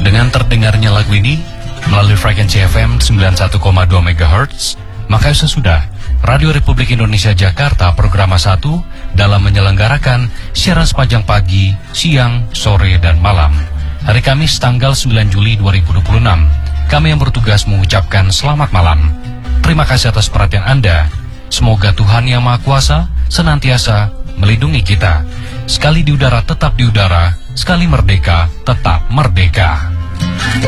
Dengan terdengarnya lagu ini melalui frekuensi FM 91,2 MHz, maka sesudah Radio Republik Indonesia Jakarta Programa 1 dalam menyelenggarakan siaran sepanjang pagi, siang, sore, dan malam. Hari Kamis tanggal 9 Juli 2026, kami yang bertugas mengucapkan selamat malam. Terima kasih atas perhatian Anda. Semoga Tuhan Yang Maha Kuasa senantiasa melindungi kita. Sekali di udara tetap di udara, sekali merdeka tetap merdeka.